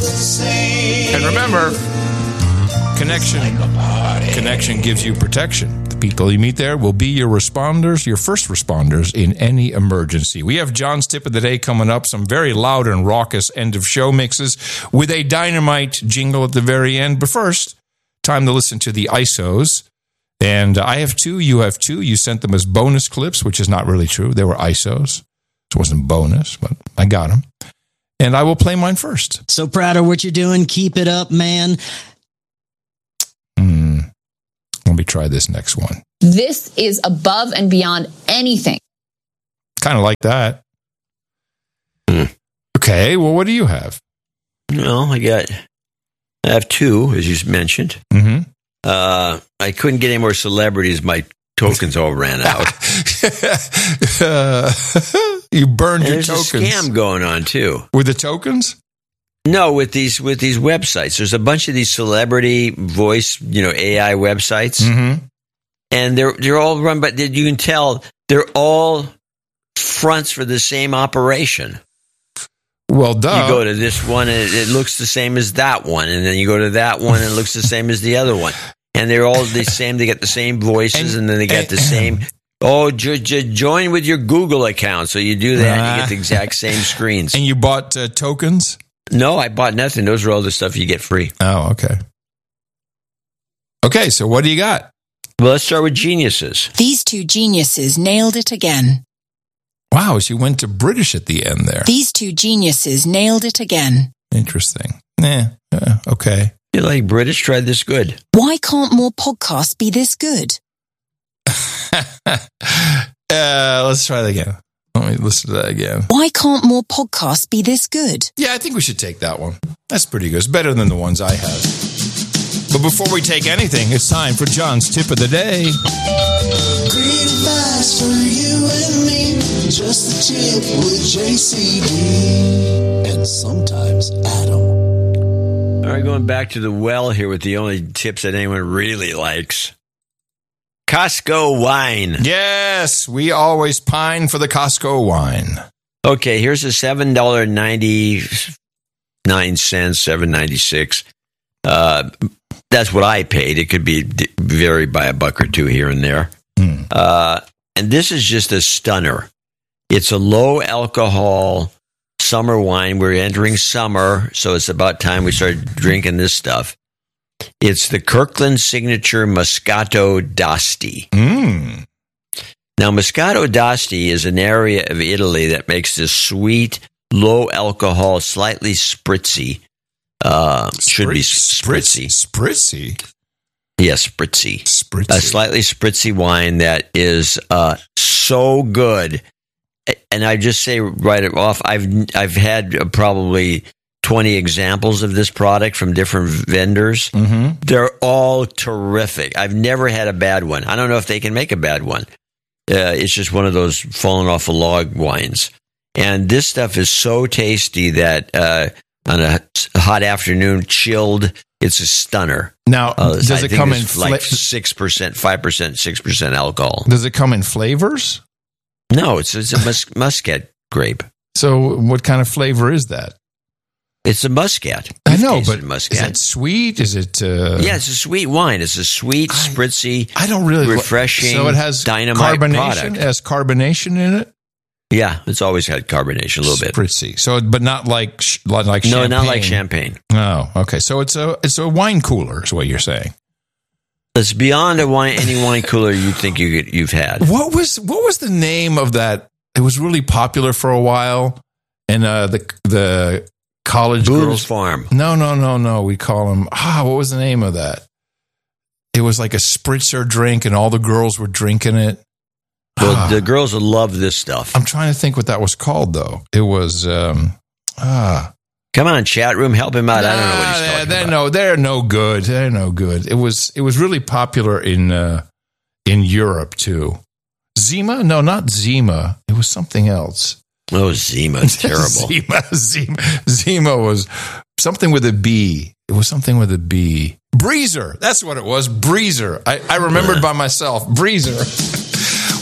And remember, connection gives you protection. The people you meet there will be your responders, your first responders in any emergency. We have John's tip of the day coming up, some very loud and raucous end of show mixes with a dynamite jingle at the very end. But first, time to listen to the ISOs. And I have two, you have two. You sent them as bonus clips, which is not really true. They were ISOs. It wasn't bonus, but I got them. And I will play mine first. So proud of what you're doing. Keep it up, man. Let me try this next one. This is above and beyond anything. Kind of like that. Okay, well, what do you have? Well, I have two, as you mentioned. Mm-hmm. I couldn't get any more celebrities. My tokens all ran out. You burned your there's tokens. There's a scam going on, too. With the tokens? No, with these websites. There's a bunch of these celebrity voice, AI websites. Mm-hmm. And they're all run, but you can tell they're all fronts for the same operation. Well, duh. You go to this one, and it looks the same as that one. And then you go to that one, and it looks the same as the other one. And they're all the same. They get the same voices, and then they get the same. Oh, join with your Google account. So you do that, and you get the exact same screens. And you bought tokens? No, I bought nothing. Those are all the stuff you get free. Oh, okay. Okay, so what do you got? Well, let's start with geniuses. These two geniuses nailed it again. Wow, she went to British at the end there. These two geniuses nailed it again. Interesting. Okay. You like British? Try this good. Why can't more podcasts be this good? Let's try that again. Let me listen to that again. Why can't more podcasts be this good? Yeah, I think we should take that one. That's pretty good. It's better than the ones I have. But before we take anything, it's time for John's tip of the day. Great advice for you and me. Just a tip with JCD. And sometimes Adam. All right, going back to the well here with the only tips that anyone really likes. Costco wine. Yes, we always pine for the Costco wine. Okay, here's a $7.99, $7.96. That's what I paid. It could be vary by a buck or two here and there. And this is just a stunner. It's a low alcohol summer wine. We're entering summer, so it's about time we start drinking this stuff. It's the Kirkland Signature Moscato d'Asti. Now, Moscato d'Asti is an area of Italy that makes this sweet, low alcohol, slightly spritzy. Should be spritzy. Spritzy? Yes, spritzy. Spritzy. A slightly spritzy wine that is so good. And I just say right off, I've had probably 20 examples of this product from different vendors. Mm-hmm. They're all terrific. I've never had a bad one. I don't know if they can make a bad one. It's just one of those fallen off a log wines. And this stuff is so tasty that on a hot afternoon, chilled, it's a stunner. Now, does it come in like 6%, 5%, 6% alcohol? Does it come in flavors? No, it's a muscat grape. So what kind of flavor is that? It's a muscat. I know, but muscat. Is it sweet? Is it? Yeah, it's a sweet wine. It's a sweet, spritzy, I don't really refreshing. So it has dynamite carbonation. Product. It has carbonation in it. Yeah, it's always had carbonation a little bit. Spritzy. So, but not like champagne. No, not like champagne. Oh, okay. So it's a wine cooler, is what you're saying. It's beyond any wine cooler you think you've had. What was the name of that? It was really popular for a while, and the college Boone's girls Farm. No. We call them. What was the name of that? It was like a spritzer drink, and all the girls were drinking it. Well, the girls will love this stuff. I'm trying to think what that was called, though. It was. Come on, chat room, help him out. I don't know what he's talking about. They're no good. They're no good. It was really popular in Europe too. Zima? No, not Zima. It was something else. Oh, Zima is terrible. Zima was something with a B. It was something with a B. Breezer. That's what it was. Breezer. I remembered by myself. Breezer.